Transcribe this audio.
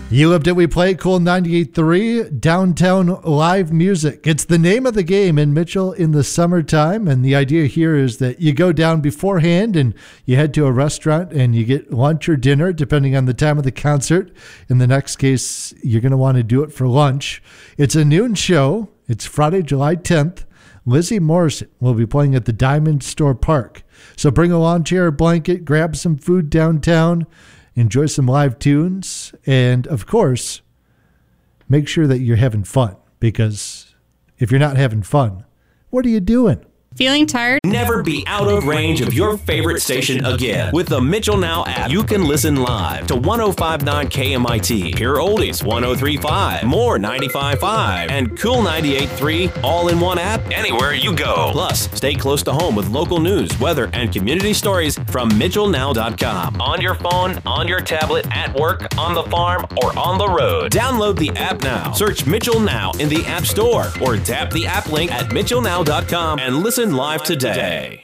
You loved it. We play Cool 98.3 Downtown Live Music. It's the name of the game in Mitchell in the summertime. And the idea here is that you go down beforehand and you head to a restaurant and you get lunch or dinner, depending on the time of the concert. In the next case, you're going to want to do it for lunch. It's a noon show. It's Friday, July 10th. Lizzie Morrison will be playing at the Diamond Store Park. So bring a lawn chair or blanket, grab some food downtown, enjoy some live tunes, and of course, make sure that you're having fun, because if you're not having fun, what are you doing? Feeling tired? Never be out of range of your favorite station again. With the Mitchell Now app, you can listen live to 105.9 KMIT, Pure Oldies 103.5, More 95.5, and Cool 98.3 all in one app anywhere you go. Plus, stay close to home with local news, weather, and community stories from MitchellNow.com. On your phone, on your tablet, at work, on the farm, or on the road. Download the app now. Search Mitchell Now in the App Store or tap the app link at MitchellNow.com and listen live today.